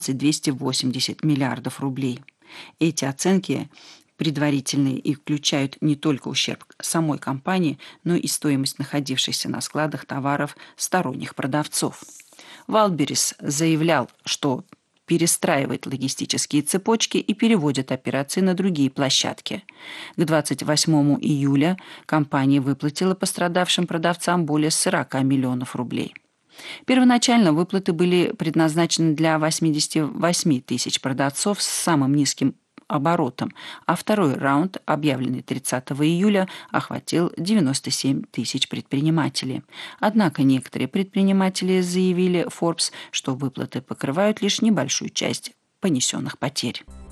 280 миллиардов рублей. Эти оценки предварительные и включают не только ущерб самой компании, но и стоимость находившихся на складах товаров сторонних продавцов. Валберис заявлял, что перестраивает логистические цепочки и переводит операции на другие площадки. К 28 июля компания выплатила пострадавшим продавцам более 40 миллионов рублей. Первоначально выплаты были предназначены для 88 тысяч продавцов с самым низким оборотом, а второй раунд, объявленный 30 июля, охватил 97 тысяч предпринимателей. Однако некоторые предприниматели заявили Forbes, что выплаты покрывают лишь небольшую часть понесенных потерь.